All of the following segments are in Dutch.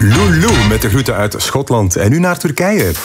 Lulu met de groeten uit Schotland. En nu naar Turkije. Het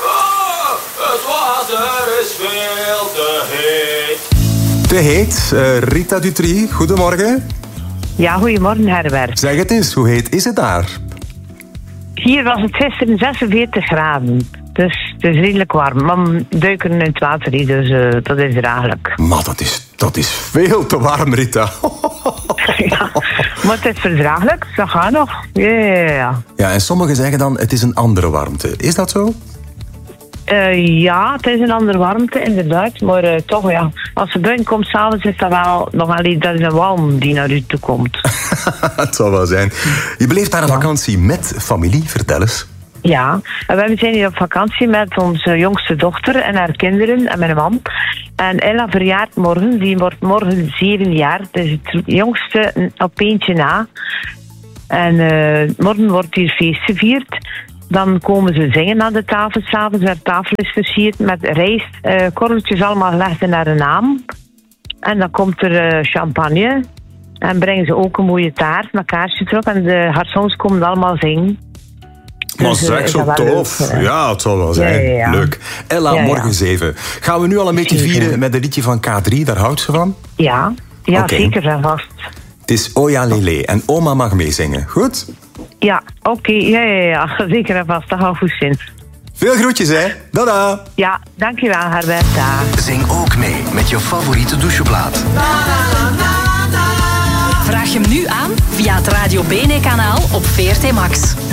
water is veel te heet. Te heet. Rita Dutry, goedemorgen. Ja, goedemorgen Herbert. Zeg het eens, hoe heet is het daar? Hier was het gisteren 46 graden. Dus het is redelijk warm. Maar we duiken in het water, dus dat is draaglijk. Maar dat is veel te warm, Rita. Ja, maar het is verdraaglijk, dat gaat nog. Ja. Ja, en sommigen zeggen dan, het is een andere warmte. Is dat zo? Ja, het is een andere warmte, inderdaad. Maar toch, ja, als je buiten komt s'avonds, is dat wel nog wel iets, dat is een walm die naar u toe komt. Het zal wel zijn. Je beleeft daar een vakantie met familie, vertel eens. Ja, en wij zijn hier op vakantie met onze jongste dochter en haar kinderen en mijn man. En Ella verjaart morgen, die wordt morgen 7 jaar. Dus het jongste op eentje na. En morgen wordt hier feest gevierd. Dan komen ze zingen aan de tafel. S'avonds haar tafel is versierd met rijst, korreltjes allemaal gelegd naar een naam. En dan komt er champagne. En brengen ze ook een mooie taart met kaarsjes erop. En de garçons komen allemaal zingen. Maar Dus, zeg, zo tof. Leuk, ja, het zal wel zijn. Ja. Leuk. Ella, morgen 7. Gaan we nu al een beetje Zeker. vieren met een liedje van K3? Daar houdt ze van? Ja, Oké. zeker en vast. Het is Oya Lele en oma mag meezingen. Goed? Ja, oké. Ja. Zeker en vast. Dat gaat goed zijn. Veel groetjes, hè. Dada. Ja, dankjewel, Herbert. Dag. Zing ook mee met je favoriete doucheplaat. Vraag je hem nu aan via het Radio Bene kanaal op VRT Max.